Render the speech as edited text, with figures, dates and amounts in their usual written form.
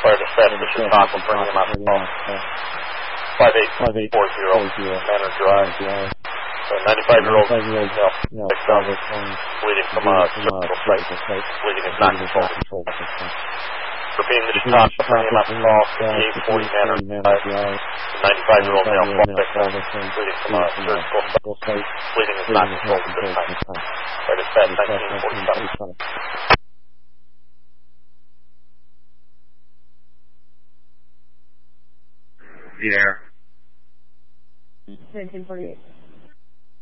fire dispatch to Chicago, bring him out to call. 5840, Manor Drive. 95-year-old male, bleeding from cervical site. Bleeding is not controlled. Repeating the Chicago, bring him out to call. 5840 Manor Drive. 95-year-old male, bleeding from cervical site. Bleeding is not controlled at this time. Fire dispatch 1947. Yeah. 1948.